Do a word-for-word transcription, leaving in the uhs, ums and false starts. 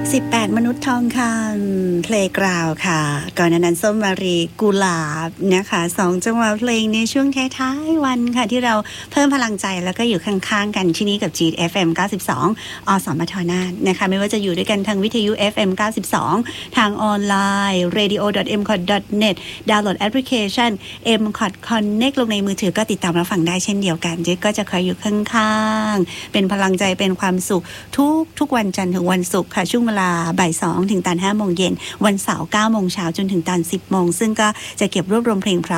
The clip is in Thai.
สิบแปดมนุษย์ทองคำเพลงกราวค่ะก่อนนั้นส้มมารีกุหลาบนะคะสองจังหวะเพลงในช่วงท้ายๆวันค่ะที่เราเพิ่มพลังใจแล้วก็อยู่ข้างๆกันที่นี้กับ จี เอฟ เอ็ม เก้าสิบสอง อสมทน่านนะคะไม่ว่าจะอยู่ด้วยกันทางวิทยุ เอฟ เอ็ม เก้าสิบสอง ทางออนไลน์ เรดิโอ ดอท เอ็ม คอท ดอท เน็ต ดาวน์โหลดแอปพลิเคชัน เอ็ม คอท Connect ลงในมือถือก็ติดตามรับฟังได้เช่นเดียวกันเจ๊ก็จะคอยอยู่ข้างๆเป็นพลังใจเป็นความสุขทุกทุกวันจันทร์ถึงวันศุกร์ค่ะช่วงเวลาบ่ายสองถึงตอนห้าโมงเย็นวันเสาร์เก้าโมงเช้าจนถึงตอนสิบโมงซึ่งก็จะเก็บรวบรวมเพลงเพราะ